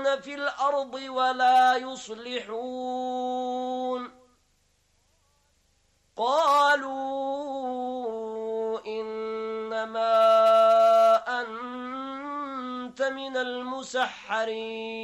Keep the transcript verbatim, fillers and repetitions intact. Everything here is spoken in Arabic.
يفسدون في الأرض ولا يصلحون قالوا إنما أنت من المسحرين